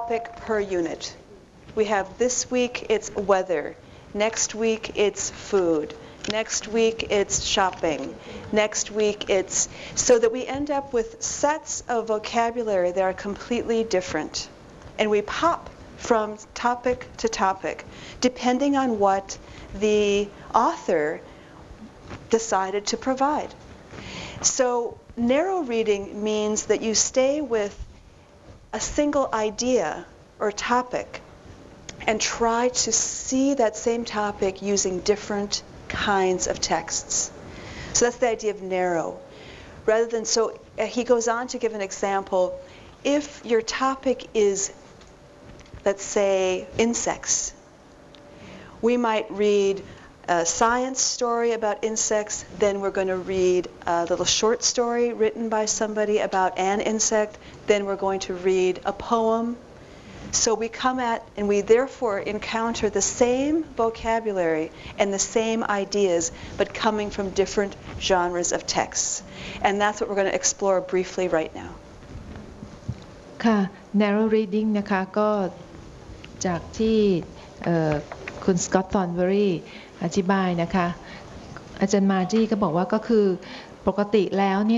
topic per unit. We have this week it's weather, next week it's food, next week it's shopping, next week it's... so that we end up with sets of vocabulary that are completely different. And we pop from topic to topic, depending on what the author decided to provide. So narrow reading means that you stay with a single idea or topic and try to see that same topic using different kinds of texts. So that's the idea of narrow. Rather than, so he goes on to give an example. If your topic is, let's say, insects, we might read a science story about insects, then we're going to read a little short story written by somebody about an insect, then we're going to read a poem. So we come at, and we therefore encounter the same vocabulary and the same ideas, but coming from different genres of texts. And that's what we're going to explore briefly right now. ค่ะ narrow reading นะคะก็จากที่คุณสกอตต์ ทอนเบอรี่อธิบายนะคะอาจารย์มาร์จี้ก็บอกว่าก็คือปกติแล้วเนี่ย